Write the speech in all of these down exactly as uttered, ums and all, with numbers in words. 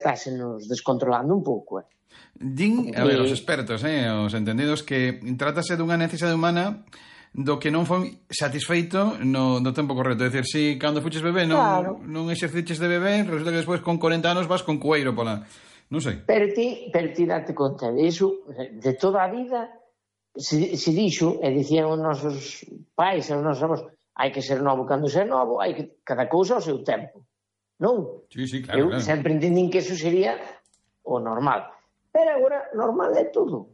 estásenos descontrolando un pouco, eh. Din, a ver, os expertos, eh, os entendidos, que trátase dunha necesidade humana do que non foi satisfeito no, no tempo correcto. É dicir, si cando fuches bebé non, Claro. non exerciches de bebé, resulta que despois con corenta anos vas con cueiro pola... Non sei. Pero ti, pero ti date conta de iso, de toda a vida se, se dixo, e dicían os nosos pais e os nosos avós, hai que ser novo cando ser novo, hai que cada cousa ao seu tempo, non? Sí, sí, claro, Eu claro. sempre entendín que eso sería o normal, pero agora normal é todo.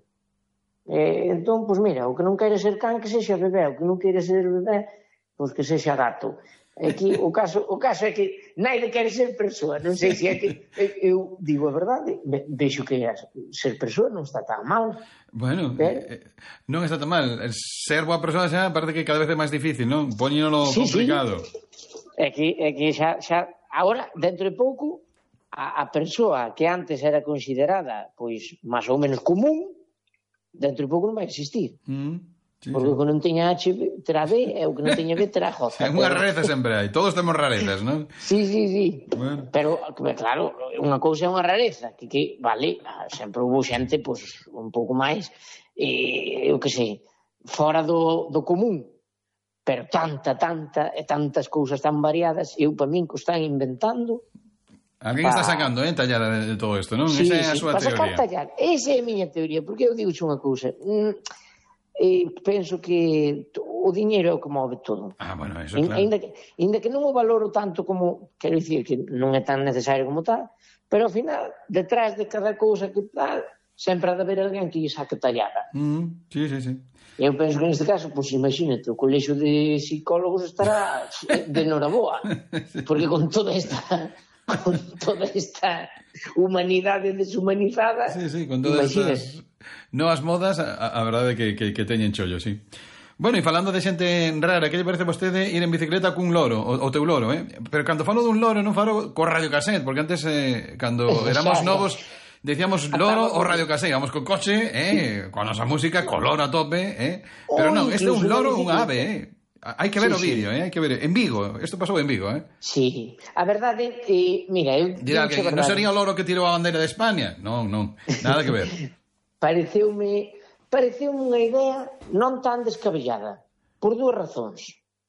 E, entón, pois mira, o que non quere ser can que sexa bebé, o que non quere ser bebé, pois que sexa gato. Aquí o caso, o caso é que naide quere ser persoa, non sei se é que eu digo a verdade, vexo que ser persoa non está tan mal. Bueno, eh, non está tan mal. Ser boa persoa xa parece que cada vez é máis difícil, non? Poñénolo sí, complicado. Sí. É que, é que xa, xa, agora, dentro de pouco, a, a persoa que antes era considerada, pois, máis ou menos común, dentro de pouco non vai existir. Mm. Sí, porque sí. o que non teña H terá B e o que non teña B terá J. É unha rareza sempre hai, todos temos rarezas, non? Sí, sí, sí. Bueno. Pero, claro, unha cousa é unha rareza, que, que vale, sempre houve xente, pois, un pouco máis, eh, eu que sei, fora do, do común, pero tanta, tanta, e tantas cousas tan variadas, eu, para min, que están inventando... Alguén pa... está sacando, eh, tallada de, de todo isto, non? Sí, Esa é a sí, súa para teoría. sacar tallar. Esa é a miña teoría, porque eu digo unha cousa... Mm, E penso que o diñeiro é o que move todo. Ah, bueno, eso claro. Ainda que, ainda que non o valoro tanto como, quero dicir, que non é tan necesario como tal, pero ao final, detrás de cada cousa que tal, sempre ha de haber alguén que lle saque tallada. Mm, sí, sí, sí. Eu penso que neste caso, pois imagínate, o colexio de psicólogos estará de noraboa, porque con toda esta... con toda esta humanidade deshumanizada, sí, sí, con todas estas novas modas, a, a verdade é que, que, que teñen chollo, sí. Bueno, e falando de xente rara, que lle parece a vostede ir en bicicleta cun loro, o, o teu loro, eh? Pero cando falo dun loro non falo co radiocassette, porque antes, eh, cando éramos novos, decíamos loro o radiocassette, íbamos co coche, eh, con a nosa música, co loro a tope, eh? Pero non, este é un loro, un ave, eh? Hai que ver sí, o vídeo, sí. eh? Hai que ver. En Vigo, isto pasou en Vigo, eh? Sí, a verdade, eh, mira, eu... Dirá que non sería o loro que tirou a bandeira de España? Non, non, nada que ver. Pareceume, pareceume unha idea non tan descabellada, por dúas razóns.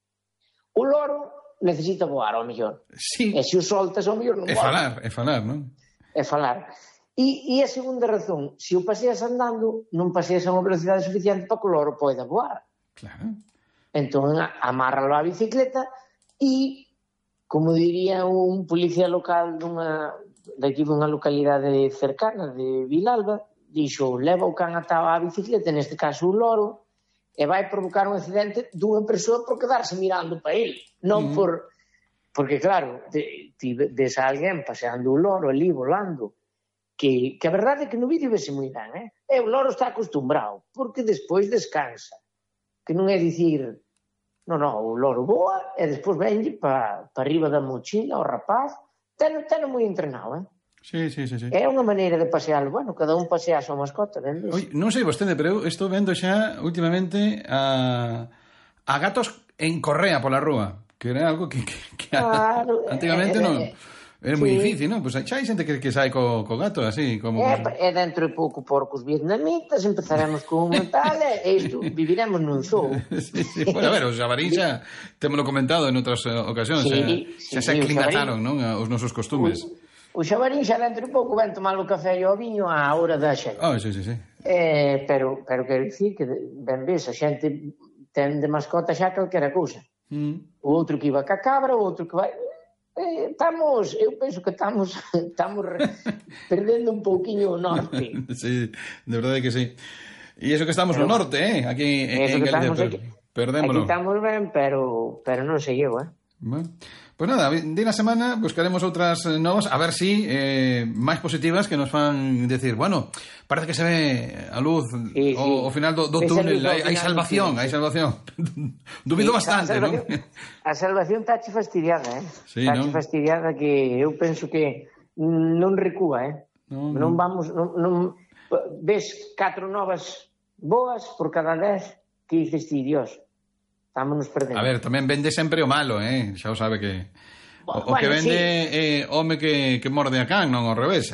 O loro necesita voar, ao mellor. Sí. E se o soltas, ao mellor non voa. É falar, é falar, non? É falar. E, e a segunda razón, se o paseas andando, non paseas a unha velocidade suficiente para que o loro poida voar. Claro. Entón, amárralo á bicicleta e, como diría un policía local dunha, daqui dunha localidade cercana de Vilalba, dixo, leva o can atado á bicicleta, neste caso o loro, e vai provocar un accidente dunha persoa por quedarse mirando para ele, non mm. por... Porque, claro, ti ves a alguén paseando o loro ali, volando, que, que a verdade é que no vídeo vese moi ben, eh? E o loro está acostumbrado, porque despois descansa. Que non é dicir... Non, non, o loro voa e despois venlle para pa arriba da mochila, o rapaz. Teno, teno moi entrenado, eh? Sí, sí, sí, sí. É unha maneira de pasealo. Bueno, cada un pasea a súa mascota, vendes? Oi, non sei vostede, pero eu estou vendo xa últimamente a, a gatos en correa pola rúa, que era algo que, que, que claro, antigamente eh, non... Eh, era sí. moi difícil, non? Pois pues xa hai xente que, que sai co, co gato así, como... É, é dentro de pouco porcos vietnamitas, empezaremos con un tal, e isto, viviremos nun zoo. sí, sí. Bueno, a ver, os xabarín xa temolo comentado en outras uh, ocasións, sí, xa, xa sí, se aclimataron, non? Os nosos costumes. O, o xabarín xa dentro de pouco ven tomar o café e o viño á hora da xente. Oh, sí, sí, sí. Eh, pero, pero quero dicir que ben ves, a xente ten de mascota xa calquera cousa. Mm. O outro que iba ca cabra, o outro que vai... Eh, estamos, eu penso que estamos estamos perdendo un pouquiño o norte. Sí, de verdade que sí. E eso que estamos pero, no norte, eh, aquí en Galicia, per, perdémolo. Aquí estamos ben, pero pero non sei eu, eh. Bueno. Pois nada, de na semana buscaremos outras novas, a ver si eh, máis positivas que nos fan decir, bueno, parece que se ve a luz sí, sí. O, o final do, do túnel, hai, hai salvación, hai salvación. Dubido sí, bastante, non? A salvación está che fastidiada, eh? Sí, está che fastidiada que eu penso que non recúa, eh? No, no. Non vamos, non, non ves catro novas boas por cada dez que dices ti, Dios. Estámonos perdendo. A ver, tamén vende sempre o malo, eh? Xa o sabe que... O, bueno, o que vende é sí. eh, home que, que morde a can, non ao revés.